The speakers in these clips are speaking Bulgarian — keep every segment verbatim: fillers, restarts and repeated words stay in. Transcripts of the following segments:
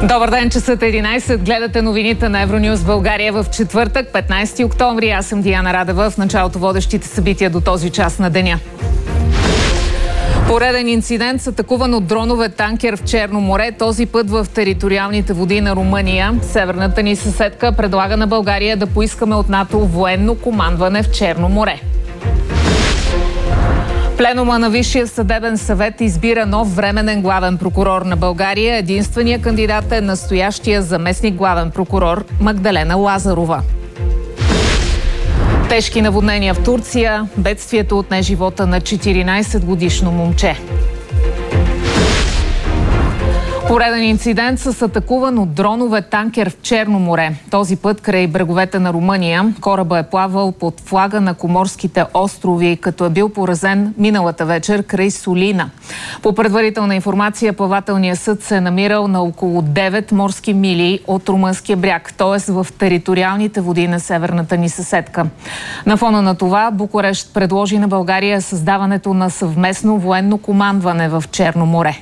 Добър ден, часът е единайсет. Гледате новините на Евронюс България в четвъртък, петнайсети октомври. Аз съм Диана Радева. В началото водещите събития до този час на деня. Пореден инцидент с атакуван от дронове танкер в Черно море, този път в териториалните води на Румъния. Северната ни съседка предлага на България да поискаме от НАТО военно командване в Черно море. Пленума на Висшия съдебен съвет избира нов временен главен прокурор на България. Единственият кандидат е настоящия заместник главен прокурор Магдалена Лазарова. Тежки наводнения в Турция. Бедствието отне живота на четиринайсетгодишно момче. Пореден инцидент с атакуван от дронове танкер в Черно море. Този път край бреговете на Румъния. Корабът е плавал под флага на Коморските острови, като е бил поразен миналата вечер край Солина. По предварителна информация, плавателният съд се е намирал на около девет морски мили от румънския бряг, т.е. в териториалните води на северната ни съседка. На фона на това Букурещ предложи на България създаването на съвместно военно командване в Черно море.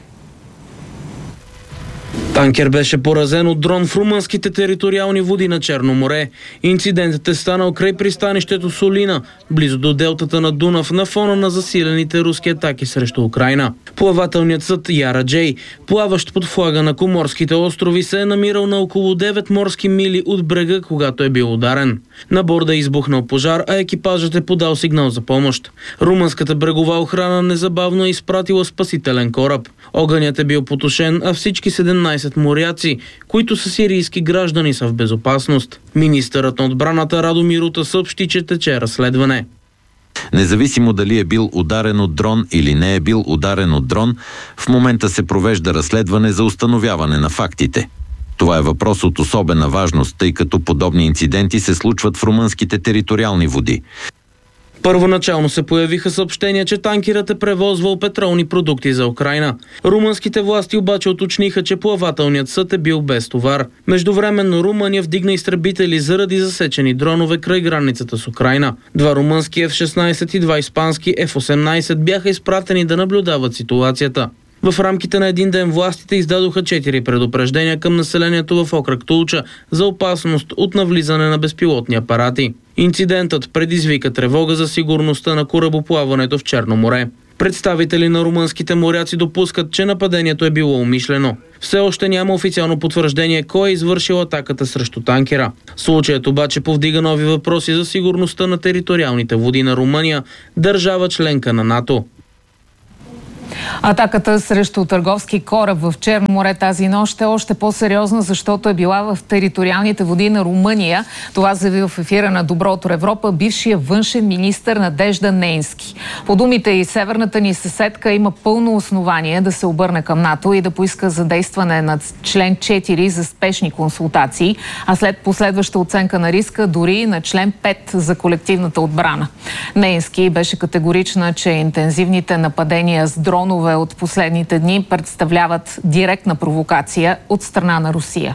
Танкер беше поразен от дрон в румънските териториални води на Черно море. Инцидентът е станал край пристанището Солина, близо до делтата на Дунав, на фона на засилените руски атаки срещу Украйна. Плавателният съд Яра Джей, плаващ под флага на Коморските острови, се е намирал на около девет морски мили от брега, когато е бил ударен. На борда е избухнал пожар, а екипажът е подал сигнал за помощ. Румънската брегова охрана незабавно е изпратила спасителен кораб. Огънят е бил потушен, а всички седемнайсет моряци, които са сирийски граждани, са в безопасност. Министърът на отбраната Радомир Рута съобщи, че тече разследване. Независимо дали е бил ударен от дрон или не е бил ударен от дрон, в момента се провежда разследване за установяване на фактите. Това е въпрос от особена важност, тъй като подобни инциденти се случват в румънските териториални води. Първоначално се появиха съобщения, че танкерът е превозвал петролни продукти за Украйна. Румънските власти обаче уточниха, че плавателният съд е бил без товар. Междувременно Румъния вдигна изтребители заради засечени дронове край границата с Украйна. Два румънски Еф шестнайсет и два испански Еф осемнайсет бяха изпратени да наблюдават ситуацията. В рамките на един ден властите издадоха четири предупреждения към населението в окръг Тулча за опасност от навлизане на безпилотни апарати. Инцидентът предизвика тревога за сигурността на корабоплаването в Черно море. Представители на румънските моряци допускат, че нападението е било умишлено. Все още няма официално потвърждение кой е извършил атаката срещу танкера. Случаят обаче повдига нови въпроси за сигурността на териториалните води на Румъния, държава членка на НАТО. Атаката срещу търговски кораб в Черно море тази нощ е още по-сериозна, защото е била в териториалните води на Румъния. Това заяви в ефира на Добро утро Европа бившия външен министър Надежда Нейнски. По думите и северната ни съседка има пълно основание да се обърне към НАТО и да поиска задействане на член четири за спешни консултации, а след последваща оценка на риска дори на член пет за колективната отбрана. Нейнски беше категорична, че интензивните нападения с дрон от последните дни представляват директна провокация от страна на Русия.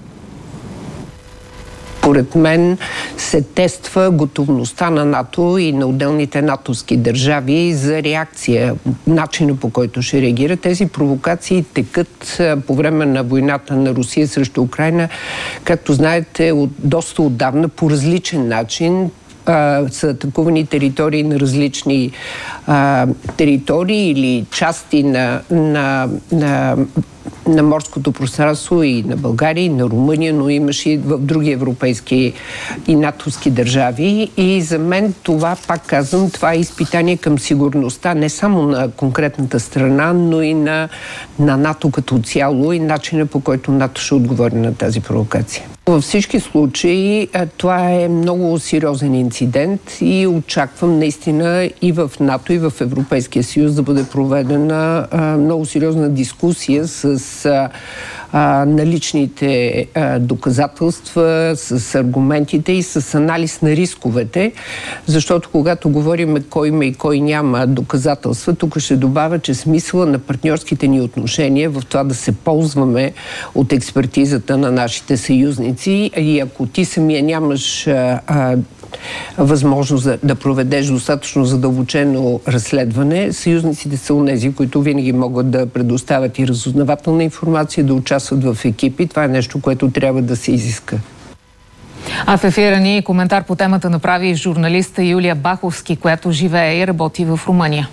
Поред мен се тества готовността на НАТО и на отделните натовски държави за реакция, начина по който ще реагира. Тези провокации текат по време на войната на Русия срещу Украйна, както знаете, от доста отдавна по различен начин. Uh, са атакувани територии на различни uh, територии или части на, на, на, на морското пространство и на България, и на Румъния, но имаше и в други европейски и натовски държави. И за мен това, пак казвам, това е изпитание към сигурността не само на конкретната страна, но и на, на НАТО като цяло и начина, по който НАТО ще отговори на тази провокация. Във всички случаи това е много сериозен инцидент и очаквам наистина и в НАТО, и в Европейския съюз да бъде проведена много сериозна дискусия с наличните доказателства, с аргументите и с анализ на рисковете, защото когато говорим кой има и кой няма доказателства, тук ще добавя, че смисъла на партньорските ни отношения в това да се ползваме от експертизата на нашите съюзници и ако ти самия нямаш а, възможност да, да проведеш достатъчно задълбочено разследване, съюзниците са онези, които винаги могат да предоставят и разузнавателна информация, да участват в екипи. Това е нещо, което трябва да се изиска. А в ефира ни коментар по темата направи журналиста Юлия Баховски, която живее и работи в Румъния.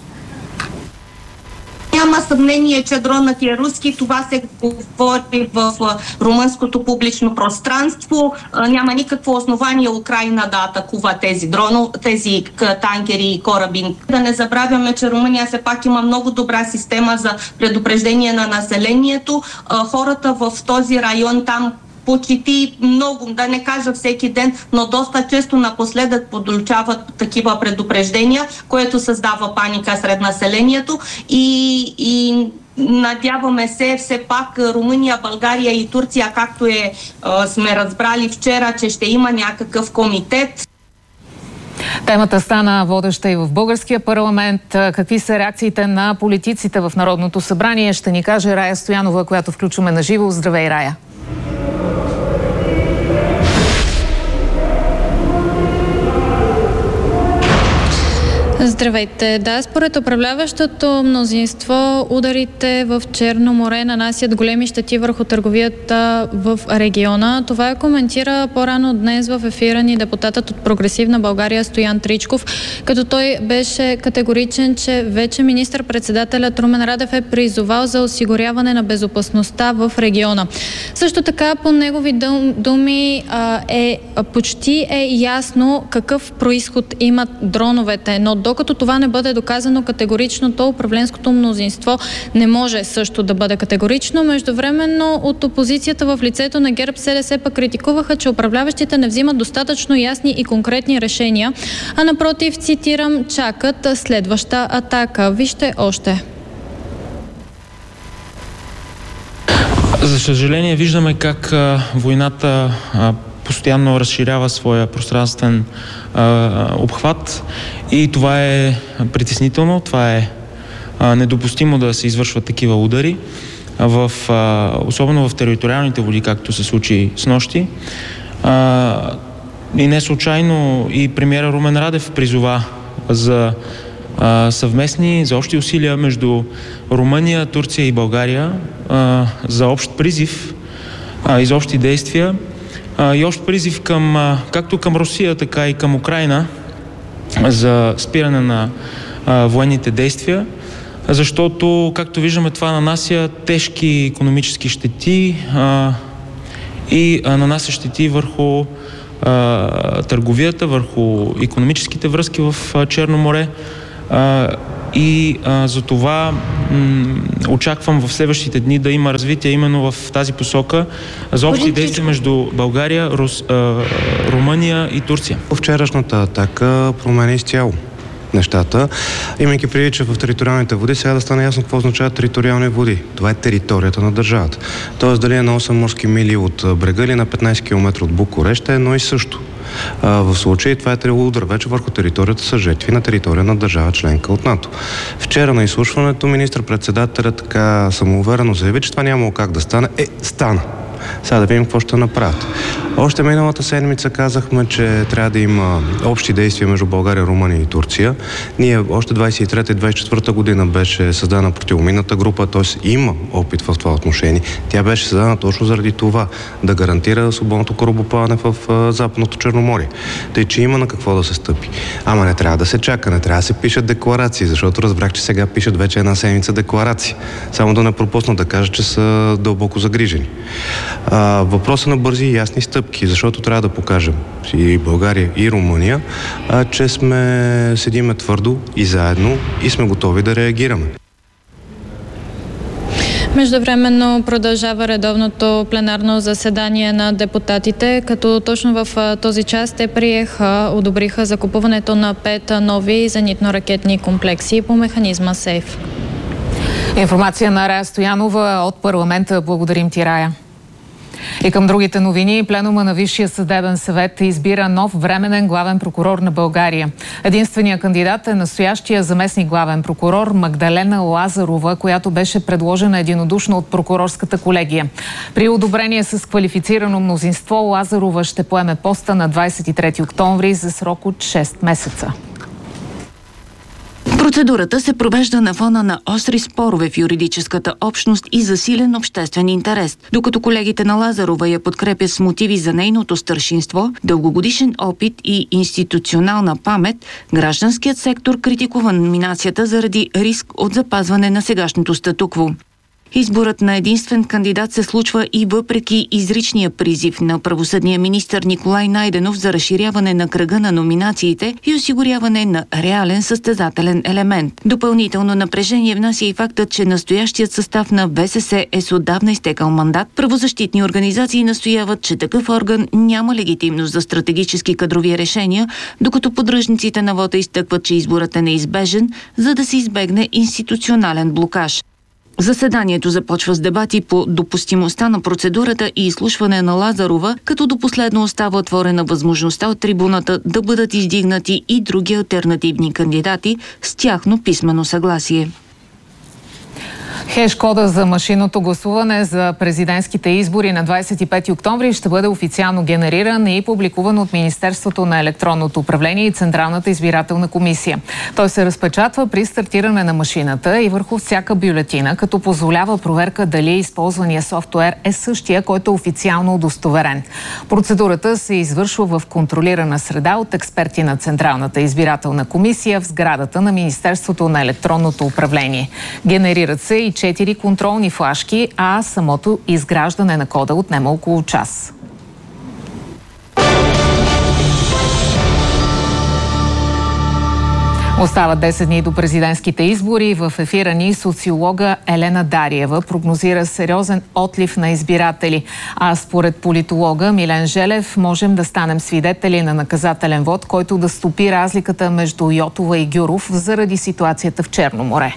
Няма съмнение, че дронът е руски. Това се говори в румънското публично пространство. Няма никакво основание Украина да атакува тези дроно, тези танкери и кораби. Да не забравяме, че Румъния все пак има много добра система за предупреждение на населението. Хората в този район там почти много, да не кажа всеки ден, но доста често напоследък получават такива предупреждения, което създава паника сред населението и, и надяваме се все пак Румъния, България и Турция, както е, сме разбрали вчера, че ще има някакъв комитет. Темата стана водеща и в българския парламент. Какви са реакциите на политиците в Народното събрание? Ще ни каже Рая Стоянова, която включваме на живо. Здравей, Рая! Здравейте! Да, според управляващото мнозинство, ударите в Черно море нанасят големи щети върху търговията в региона. Това коментира по-рано днес в ефира ни депутатът от Прогресивна България Стоян Тричков, като той беше категоричен, че вече министър-председателят Румен Радев е призовал за осигуряване на безопасността в региона. Също така, по негови думи, е почти е ясно какъв произход имат дроновете, но докато това не бъде доказано категорично, то управленското мнозинство не може също да бъде категорично. Междувременно от опозицията в лицето на ГЕРБ СДС пък критикуваха, че управляващите не взимат достатъчно ясни и конкретни решения, а напротив, цитирам, чакат следваща атака. Вижте още. За съжаление, виждаме как а, войната а, постоянно разширява своя пространствен а, обхват и това е притеснително, това е а, недопустимо да се извършват такива удари, в, а, особено в териториалните води, както се случи снощи. А, и не случайно и премиера Румен Радев призова за а, съвместни, за общи усилия между Румъния, Турция и България, а, за общ призив а, и за общи действия, и общ призив към, както към Русия, така и към Украйна за спиране на а, военните действия, защото, както виждаме, това нанася тежки икономически щети а, и а, нанася щети върху а, търговията, върху икономическите връзки в а, Черно море. А, и а, за това м- очаквам в следващите дни да има развитие именно в тази посока за общи действия между България, Рус, а, Румъния и Турция. Вчерашната атака промени изцяло нещата, имайки преди, че в териториалните води сега да стане ясно какво означава териториални води. Това е територията на държавата. Тоест дали е на осем морски мили от брега или на петнайсет километра от Букурещ е едно и също. А, в случай това е удар вече върху територията са жертви на територия на държава членка от НАТО. Вчера на изслушването министър-председателят така самоуверено заяви, че това нямало как да стане. Е, стана. Сега да видим какво ще направят. Още миналата седмица казахме, че трябва да има общи действия между България, Румъния и Турция. Ние още двайсет и трета и двайсет и четвърта година беше създана противоминната група, т.е. има опит в това отношение. Тя беше създана точно заради това, да гарантира свободното корабоплаване в Западното Черноморие. Тъй, че има на какво да се стъпи. Ама не трябва да се чака, не трябва да се пишат декларации, защото разбрах, че сега пишат вече една седмица декларации. Само да не пропусна да кажа, че са дълбоко загрижени. А, въпросът на бързи и ясни стъпки, защото трябва да покажем и България, и Румъния, а, че сме седиме твърдо и заедно и сме готови да реагираме. Междувременно продължава редовното пленарно заседание на депутатите, като точно в този час те приеха, одобриха закупуването на пет нови зенитно-ракетни комплекси по механизма СЕЙФ. Информация на Рая Стоянова от парламента. Благодарим ти, Рая. И към другите новини, пленума на Висшия съдебен съвет избира нов временен главен прокурор на България. Единственият кандидат е настоящия заместник главен прокурор Магдалена Лазарова, която беше предложена единодушно от прокурорската колегия. При одобрение с квалифицирано мнозинство Лазарова ще поеме поста на двадесет и трети октомври за срок от шест месеца. Процедурата се провежда на фона на остри спорове в юридическата общност и засилен обществен интерес. Докато колегите на Лазарова я подкрепят с мотиви за нейното старшинство, дългогодишен опит и институционална памет, гражданският сектор критикува номинацията заради риск от запазване на сегашното статукво. Изборът на единствен кандидат се случва и въпреки изричния призив на правосъдния министър Николай Найденов за разширяване на кръга на номинациите и осигуряване на реален състезателен елемент. Допълнително напрежение внася и фактът, че настоящият състав на ВСС е с отдавна изтекал мандат. Правозащитни организации настояват, че такъв орган няма легитимност за стратегически кадрови решения, докато поддръжниците на вота изтъкват, че изборът е неизбежен, за да се избегне институционален блокаж. Заседанието започва с дебати по допустимостта на процедурата и изслушване на Лазарова, като до последно остава отворена възможността от трибуната да бъдат издигнати и други алтернативни кандидати с тяхно писмено съгласие. Хеш-кода за машинното гласуване за президентските избори на двадесет и пети октомври ще бъде официално генериран и публикуван от Министерството на електронното управление и Централната избирателна комисия. Той се разпечатва при стартиране на машината и върху всяка бюлетина, като позволява проверка дали използвания софтуер е същия, който е официално удостоверен. Процедурата се извършва в контролирана среда от експерти на Централната избирателна комисия в сградата на Министерството на електронното управление. Генерират се и четири контролни флашки, а самото изграждане на кода отнема около час. Остават десет дни до президентските избори. В ефира ни социолога Елена Дариева прогнозира сериозен отлив на избиратели. А според политолога Милен Желев можем да станем свидетели на наказателен вод, който да стопи разликата между Йотова и Гюров заради ситуацията в Черно море.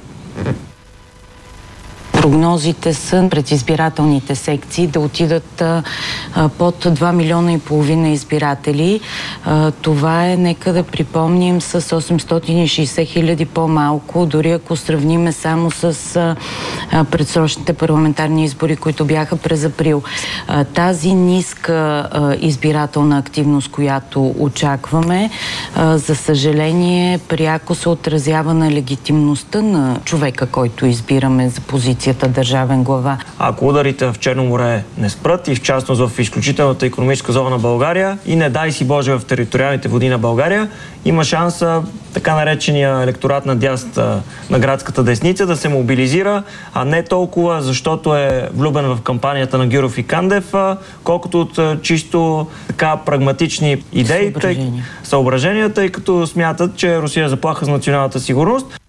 Прогнозите са пред избирателните секции да отидат а, под два милиона и половина избиратели. А, това е, нека да припомним, с осемстотин и шейсет хиляди по-малко, дори ако сравниме само с а, предсрочните парламентарни избори, които бяха през април. А, тази ниска а, избирателна активност, която очакваме, а, за съжаление, пряко се отразява на легитимността на човека, който избираме за позиция държавен глава. Ако ударите в Черно море не спрат и в частност в изключителната икономическа зона на България и не дай си Боже в териториалните води на България, има шанса така наречения електорат на дясната, на градската десница да се мобилизира, а не толкова защото е влюбен в кампанията на Гюров и Кандев, колкото от чисто така прагматични идеи, съображения, тъй, съображения, тъй като смятат, че Русия е заплаха за националната сигурност.